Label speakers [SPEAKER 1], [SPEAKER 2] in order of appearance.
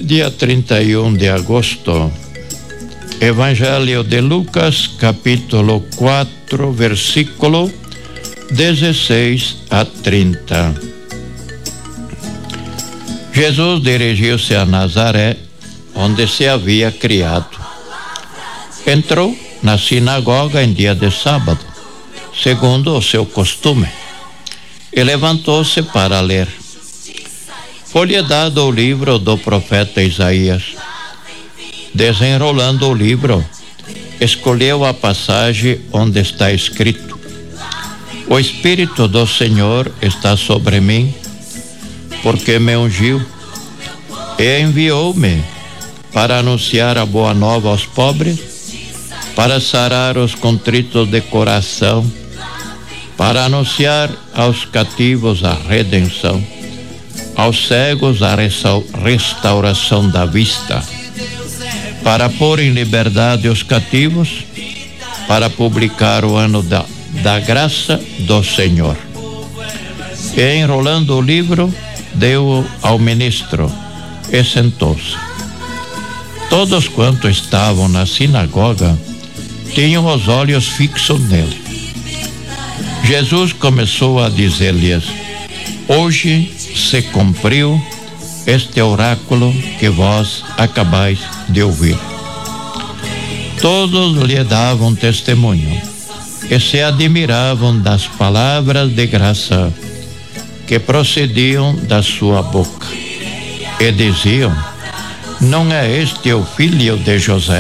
[SPEAKER 1] Dia 31 de agosto, Evangelho de Lucas, capítulo 4, versículo 16 a 30. Jesus dirigiu-se a Nazaré, onde se havia criado. Entrou na sinagoga em dia de sábado, segundo o seu costume, e levantou-se para ler. Foi-lhe dado o livro do profeta Isaías. Desenrolando o livro, escolheu a passagem onde está escrito: O Espírito do Senhor está sobre mim, porque me ungiu e enviou-me para anunciar a boa nova aos pobres, para sarar os contritos de coração, para anunciar aos cativos a redenção, aos cegos a restauração da vista, para pôr em liberdade os cativos, para publicar o ano da graça do Senhor. E enrolando o livro, deu-o ao ministro e sentou-se. Todos quantos estavam na sinagoga tinham os olhos fixos nele. Jesus começou a dizer-lhes: Hoje se cumpriu este oráculo que vós acabais de ouvir. Todos lhe davam testemunho e se admiravam das palavras de graça que procediam da sua boca, e diziam: Não é este o filho de José?